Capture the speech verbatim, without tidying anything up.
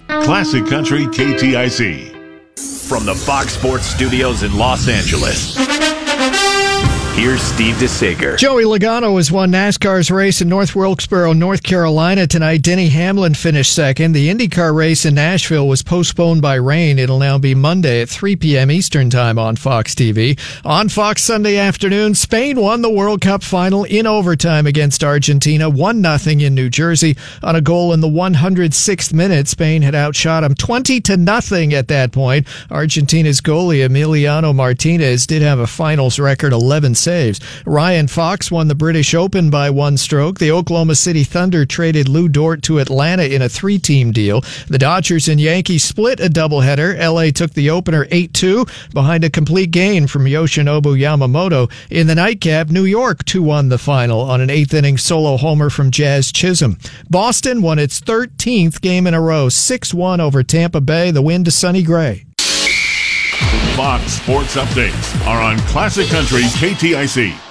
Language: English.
Classic Country K T I C. From the Fox Sports Studios in Los Angeles, here's Steve DeSager. Joey Logano has won NASCAR's race in North Wilkesboro, North Carolina tonight. Denny Hamlin finished second. The IndyCar race in Nashville was postponed by rain. It'll now be Monday at three p.m. Eastern Time on Fox T V. On Fox Sunday afternoon, Spain won the World Cup final in overtime against Argentina, one nothing in New Jersey. On a goal in the one hundred sixth minute, Spain had outshot them twenty to nothing at that point. Argentina's goalie Emiliano Martinez did have a finals record eleven saves. Ryan Fox won the British Open by one stroke. The Oklahoma City Thunder traded Lou Dort to Atlanta in a three-team deal. The Dodgers and Yankees split a doubleheader. L A took the opener eight two behind a complete gain from Yoshinobu Yamamoto. In the nightcap, New York two one the final on an eighth-inning solo homer from Jazz Chisholm. Boston won its thirteenth game in a row, six one over Tampa Bay, the win to Sonny Gray. Fox Sports Updates are on Classic Country K T I C.